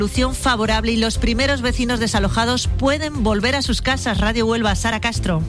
Solución favorable y los primeros vecinos desalojados pueden volver a sus casas. Radio Huelva, Sara Castro.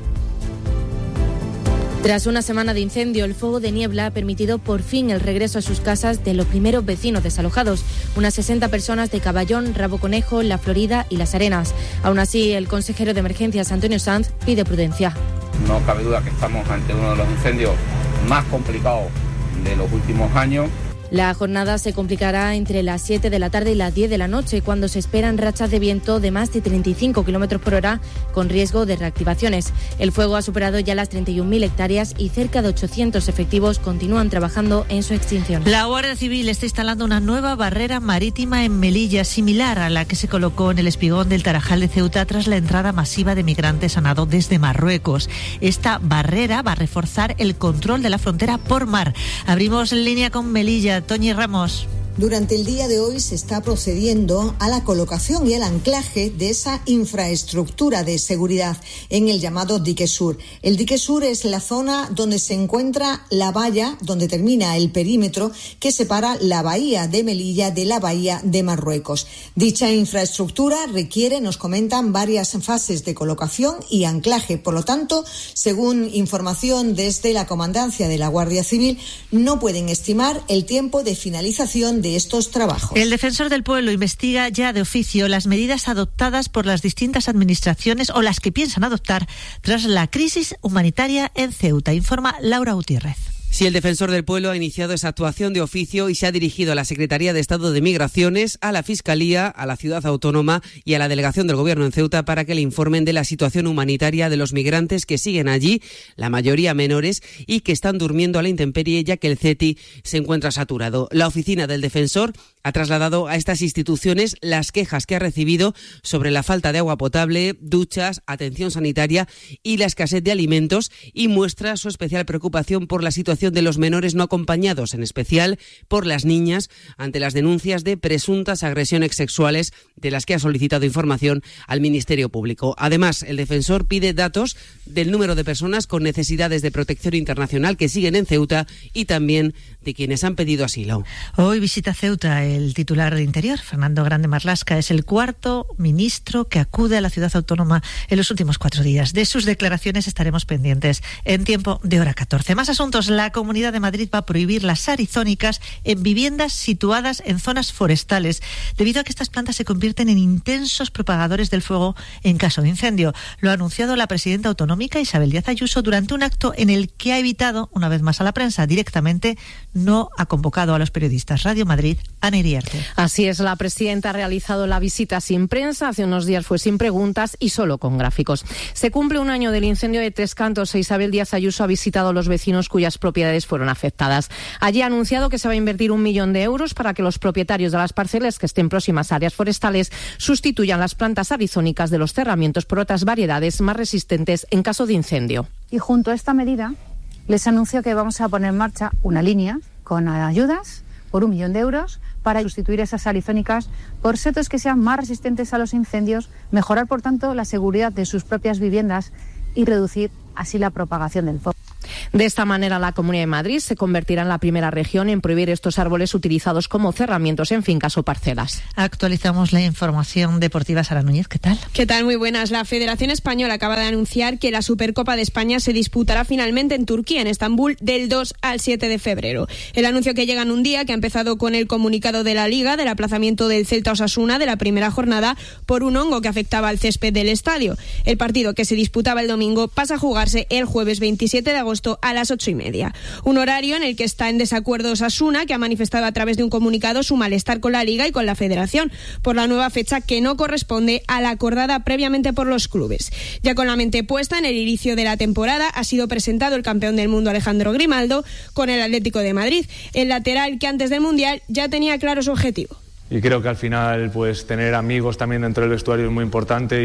Tras una semana de incendio, el fuego de niebla ha permitido por fin el regreso a sus casas de los primeros vecinos desalojados, unas 60 personas de Caballón, Rabo Conejo, La Florida y Las Arenas. Aún así, el consejero de Emergencias, Antonio Sanz, pide prudencia. No cabe duda que estamos ante uno de los incendios más complicados de los últimos años. La jornada se complicará entre las 7 de la tarde y las 10 de la noche, cuando se esperan rachas de viento de más de 35 km por hora, con riesgo de reactivaciones. El fuego ha superado ya las 31.000 hectáreas y cerca de 800 efectivos continúan trabajando en su extinción. La Guardia Civil está instalando una nueva barrera marítima en Melilla, similar a la que se colocó en el espigón del Tarajal de Ceuta tras la entrada masiva de migrantes a nado desde Marruecos. Esta barrera va a reforzar el control de la frontera por mar. Abrimos línea con Melilla. Toñi Ramos. Durante el día de hoy se está procediendo a la colocación y el anclaje de esa infraestructura de seguridad en el llamado Dique Sur. El Dique Sur es la zona donde se encuentra la valla, donde termina el perímetro que separa la bahía de Melilla de la bahía de Marruecos. Dicha infraestructura requiere, nos comentan, varias fases de colocación y anclaje. Por lo tanto, según información desde la Comandancia de la Guardia Civil, no pueden estimar el tiempo de finalización de estos trabajos. El Defensor del Pueblo investiga ya de oficio las medidas adoptadas por las distintas administraciones o las que piensan adoptar tras la crisis humanitaria en Ceuta, informa Laura Gutiérrez. Sí, el Defensor del Pueblo ha iniciado esa actuación de oficio y se ha dirigido a la Secretaría de Estado de Migraciones, a la Fiscalía, a la Ciudad Autónoma y a la Delegación del Gobierno en Ceuta para que le informen de la situación humanitaria de los migrantes que siguen allí, la mayoría menores, y que están durmiendo a la intemperie ya que el CETI se encuentra saturado. La oficina del Defensor ha trasladado a estas instituciones las quejas que ha recibido sobre la falta de agua potable, duchas, atención sanitaria y la escasez de alimentos, y muestra su especial preocupación por la situación de los menores no acompañados, en especial por las niñas, ante las denuncias de presuntas agresiones sexuales de las que ha solicitado información al Ministerio Público. Además, el Defensor pide datos del número de personas con necesidades de protección internacional que siguen en Ceuta y también de quienes han pedido asilo. Hoy visita Ceuta el titular de Interior, Fernando Grande Marlaska. Es el cuarto ministro que acude a la ciudad autónoma en los últimos 4 días. De sus declaraciones estaremos pendientes en tiempo de hora 14. Más asuntos. La Comunidad de Madrid va a prohibir las arizónicas en viviendas situadas en zonas forestales, debido a que estas plantas se convierten en intensos propagadores del fuego en caso de incendio. Lo ha anunciado la presidenta autonómica Isabel Díaz Ayuso durante un acto en el que ha evitado, una vez más a la prensa directamente, no ha convocado a los periodistas. Radio Madrid, Ana Iriarte. Así es, la presidenta ha realizado la visita sin prensa, hace unos días fue sin preguntas y solo con gráficos. Se cumple un año del incendio de Tres Cantos e Isabel Díaz Ayuso ha visitado a los vecinos cuyas propiedades fueron afectadas. Allí ha anunciado que se va a invertir 1 millón de euros para que los propietarios de las parcelas que estén próximas a áreas forestales sustituyan las plantas arizónicas de los cerramientos por otras variedades más resistentes en caso de incendio. Y junto a esta medida les anuncio que vamos a poner en marcha una línea con ayudas por 1 millón de euros para sustituir esas arizónicas por setos que sean más resistentes a los incendios, mejorar por tanto la seguridad de sus propias viviendas y reducir así la propagación del fuego. De esta manera, la Comunidad de Madrid se convertirá en la primera región en prohibir estos árboles utilizados como cerramientos en fincas o parcelas. Actualizamos la información deportiva. Sara Núñez, ¿qué tal? ¿Qué tal? Muy buenas. La Federación Española acaba de anunciar que la Supercopa de España se disputará finalmente en Turquía, en Estambul, del 2 al 7 de febrero. El anuncio que llega en un día que ha empezado con el comunicado de la Liga del aplazamiento del Celta Osasuna de la primera jornada por un hongo que afectaba al césped del estadio. El partido, que se disputaba el domingo, pasa a jugarse el jueves 27 de agosto a las 8:30. Un horario en el que está en desacuerdo Osasuna, que ha manifestado a través de un comunicado su malestar con la Liga y con la Federación por la nueva fecha que no corresponde a la acordada previamente por los clubes. Ya con la mente puesta en el inicio de la temporada, ha sido presentado el campeón del mundo Alejandro Grimaldo con el Atlético de Madrid, el lateral que antes del Mundial ya tenía claro su objetivo. Y creo que al final pues tener amigos también dentro del vestuario es muy importante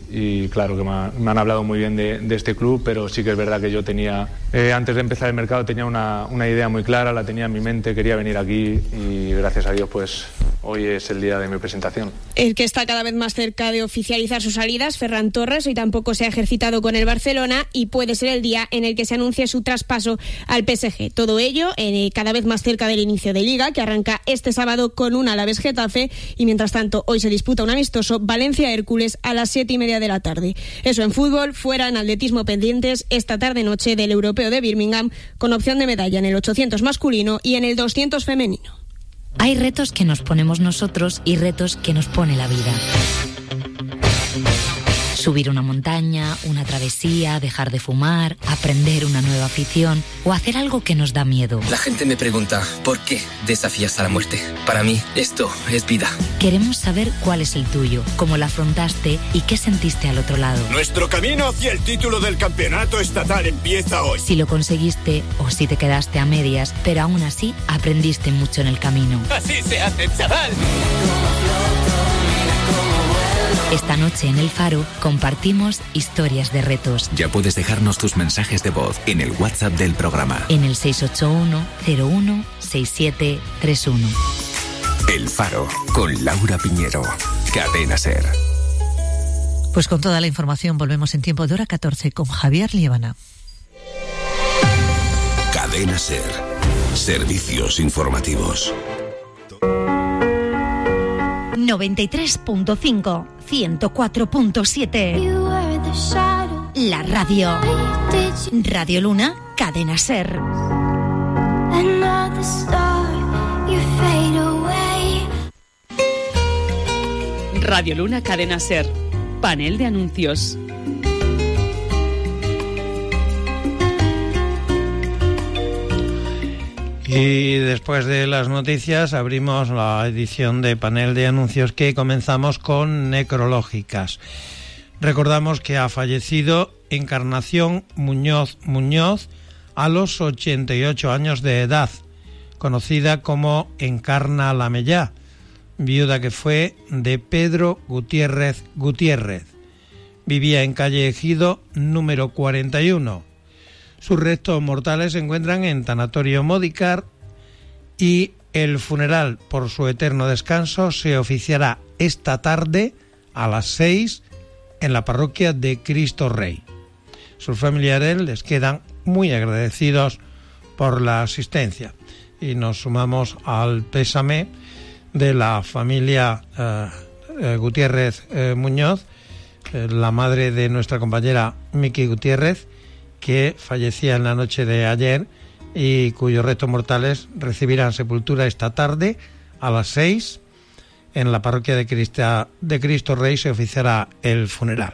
y claro que me han hablado muy bien de este club, pero sí que es verdad que yo tenía, antes de empezar el mercado tenía una idea muy clara, la tenía en mi mente, quería venir aquí y gracias a Dios pues hoy es el día de mi presentación. El que está cada vez más cerca de oficializar sus salidas, Ferran Torres, hoy tampoco se ha ejercitado con el Barcelona y puede ser el día en el que se anuncie su traspaso al PSG. Todo ello cada vez más cerca del inicio de Liga, que arranca este sábado con un Alavés Getafe, y mientras tanto hoy se disputa un amistoso Valencia-Hércules a las 7:30 de la tarde. Eso en fútbol. Fuera, en atletismo, pendientes esta tarde-noche del Europeo de Birmingham, con opción de medalla en el 800 masculino y en el 200 femenino. Hay retos que nos ponemos nosotros y retos que nos pone la vida. Subir una montaña, una travesía, dejar de fumar, aprender una nueva afición o hacer algo que nos da miedo. La gente me pregunta, ¿por qué desafías a la muerte? Para mí, esto es vida. Queremos saber cuál es el tuyo, cómo la afrontaste y qué sentiste al otro lado. Nuestro camino hacia el título del campeonato estatal empieza hoy. Si lo conseguiste o si te quedaste a medias, pero aún así aprendiste mucho en el camino. Así se hace, chaval. Esta noche en El Faro compartimos historias de retos. Ya puedes dejarnos tus mensajes de voz en el WhatsApp del programa. En el 681-01-6731. El Faro, con Laura Piñero. Cadena SER. Pues con toda la información volvemos en tiempo de hora 14 con Javier Liébana. Cadena SER. Servicios informativos. 93.5, 104.7. La radio. Radio Luna, Cadena SER. Radio Luna, Cadena SER. Panel de anuncios. Y después de las noticias abrimos la edición de panel de anuncios, que comenzamos con necrológicas. Recordamos que ha fallecido Encarnación Muñoz a los 88 años de edad, conocida como Encarna Lamellá, viuda que fue de Pedro Gutiérrez. Vivía en calle Ejido número 41. Sus restos mortales se encuentran en Tanatorio Módicar y el funeral por su eterno descanso se oficiará esta tarde a las 6 en la parroquia de Cristo Rey. Sus familiares les quedan muy agradecidos por la asistencia y nos sumamos al pésame de la familia Gutiérrez Muñoz, la madre de nuestra compañera Miki Gutiérrez, que fallecía en la noche de ayer y cuyos restos mortales recibirán sepultura esta tarde a las 6 en la parroquia de Cristo Rey. Se oficiará el funeral.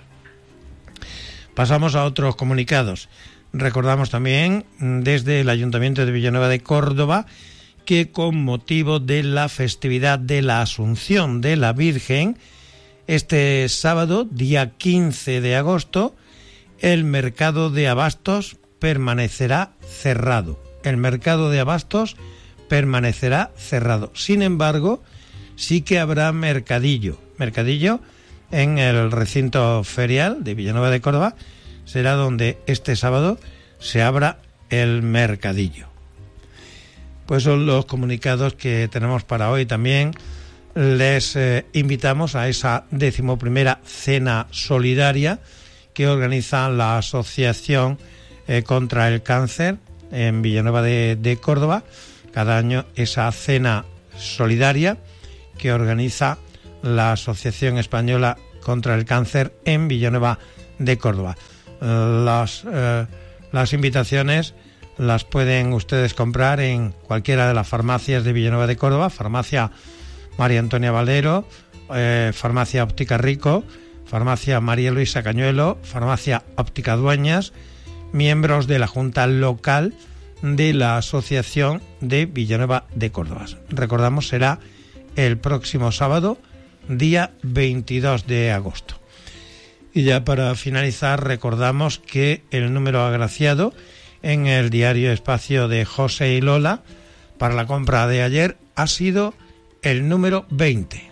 Pasamos a otros comunicados. Recordamos también desde el Ayuntamiento de Villanueva de Córdoba que con motivo de la festividad de la Asunción de la Virgen, este sábado, día 15 de agosto, el mercado de abastos permanecerá cerrado. El mercado de abastos permanecerá cerrado. Sin embargo, sí que habrá mercadillo. Mercadillo en el recinto ferial de Villanueva de Córdoba. Será donde este sábado se abra el mercadillo. Pues son los comunicados que tenemos para hoy. También les invitamos a esa 11ª cena solidaria que organiza la Asociación contra el Cáncer en Villanueva de Córdoba. Cada año esa cena solidaria que organiza la Asociación Española contra el Cáncer en Villanueva de Córdoba. Las invitaciones las pueden ustedes comprar en cualquiera de las farmacias de Villanueva de Córdoba: Farmacia María Antonia Valero, Farmacia Óptica Rico, Farmacia María Luisa Cañuelo, Farmacia Óptica Dueñas, miembros de la Junta Local de la Asociación de Villanueva de Córdoba. Recordamos, será el próximo sábado, día 22 de agosto. Y ya para finalizar, recordamos que el número agraciado en el diario Espacio de José y Lola para la compra de ayer ha sido el número 20.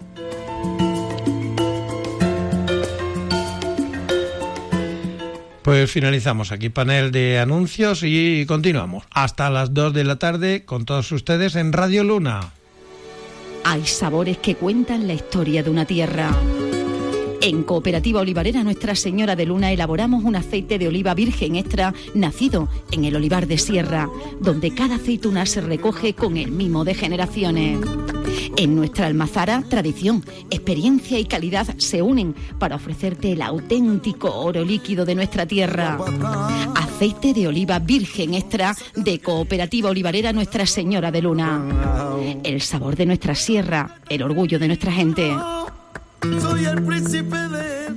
Pues finalizamos aquí panel de anuncios y continuamos hasta las 2 de la tarde con todos ustedes en Radio Luna. Hay sabores que cuentan la historia de una tierra. En Cooperativa Olivarera Nuestra Señora de Luna elaboramos un aceite de oliva virgen extra nacido en el olivar de Sierra, donde cada aceituna se recoge con el mimo de generaciones. En nuestra almazara, tradición, experiencia y calidad se unen para ofrecerte el auténtico oro líquido de nuestra tierra. Aceite de oliva virgen extra de Cooperativa Olivarera Nuestra Señora de Luna. El sabor de nuestra sierra, el orgullo de nuestra gente. Soy el príncipe del...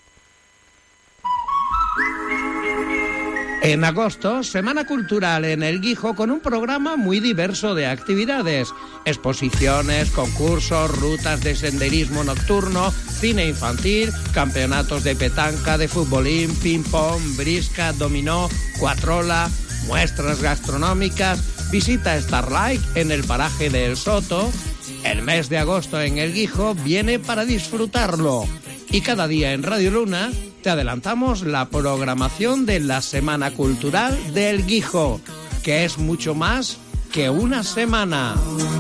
En agosto, Semana Cultural en El Guijo con un programa muy diverso de actividades. Exposiciones, concursos, rutas de senderismo nocturno, cine infantil, campeonatos de petanca, de futbolín, ping-pong, brisca, dominó, cuatrola, muestras gastronómicas, visita a Starlight en el paraje de El Soto. El mes de agosto en El Guijo viene para disfrutarlo. Y cada día en Radio Luna te adelantamos la programación de la Semana Cultural de El Guijo, que es mucho más que una semana.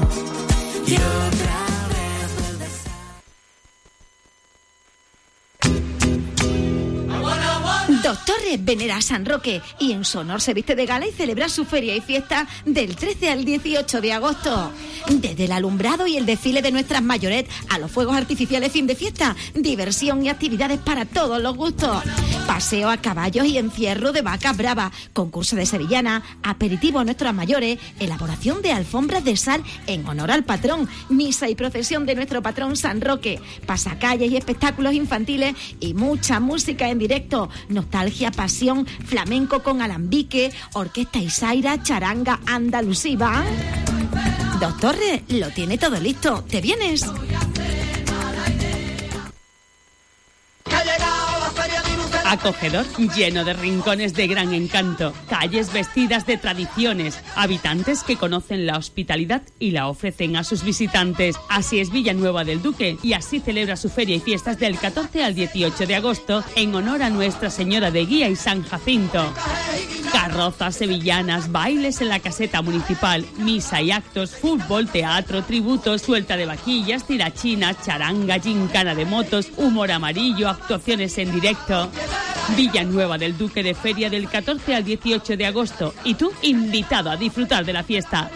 Doctores venera a San Roque y en su honor se viste de gala y celebra su feria y fiesta del 13 al 18 de agosto. Desde el alumbrado y el desfile de nuestras mayoret a los fuegos artificiales fin de fiesta, diversión y actividades para todos los gustos. Paseo a caballos y encierro de vacas bravas, concurso de sevillana, aperitivo a nuestros mayores, elaboración de alfombras de sal en honor al patrón, misa y procesión de nuestro patrón San Roque, pasacalles y espectáculos infantiles y mucha música en directo, nostalgia, pasión, flamenco con alambique, orquesta Isaira, charanga andalusiva. Doctor, lo tiene todo listo. ¿Te vienes? Acogedor, lleno de rincones de gran encanto, calles vestidas de tradiciones, habitantes que conocen la hospitalidad y la ofrecen a sus visitantes. Así es Villanueva del Duque y así celebra su feria y fiestas del 14 al 18 de agosto en honor a Nuestra Señora de Guía y San Jacinto. Carrozas sevillanas, bailes en la caseta municipal, misa y actos, fútbol, teatro, tributos, suelta de vaquillas, tirachinas, charanga, gincana de motos, humor amarillo, actuaciones en directo. Villanueva del Duque de feria del 14 al 18 de agosto y tú invitado a disfrutar de la fiesta.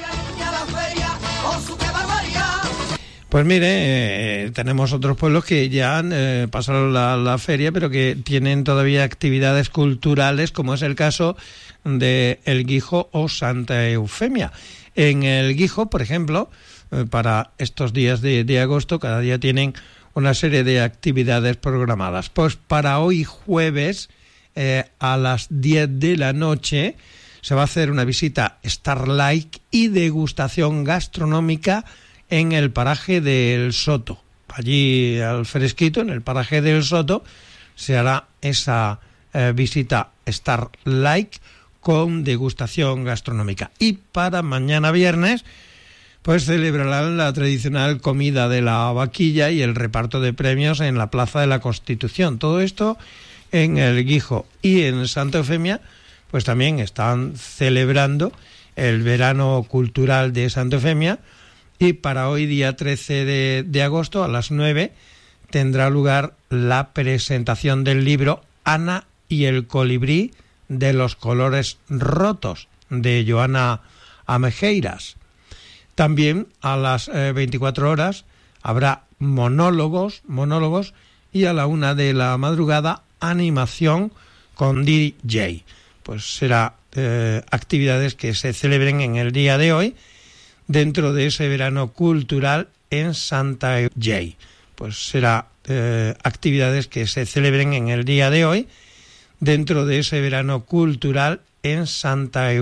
Pues mire, tenemos otros pueblos que ya han pasado la feria, pero que tienen todavía actividades culturales, como es el caso de El Guijo o Santa Eufemia. En El Guijo, por ejemplo, para estos días de agosto, cada día tienen una serie de actividades programadas. Pues para hoy jueves, a las 10 de la noche, se va a hacer una visita Starlight y degustación gastronómica en el paraje del Soto. Allí al fresquito, en el paraje del Soto, se hará esa visita Starlight con degustación gastronómica. Y para mañana viernes, pues celebrarán la tradicional comida de la vaquilla y el reparto de premios en la Plaza de la Constitución. Todo esto en El Guijo. Y en Santa Eufemia, pues también están celebrando el verano cultural de Santa Eufemia. Y para hoy, día 13 de agosto, a las 9, tendrá lugar la presentación del libro Ana y el colibrí de los colores rotos, de Joana Amejeiras. También a las 24 horas habrá monólogos y a la 1 de la madrugada animación con DJ. Pues será actividades que se celebren en el día de hoy dentro de ese verano cultural en Santa Eufemia. Pues será actividades que se celebren en el día de hoy dentro de ese verano cultural en Santa Eufemia.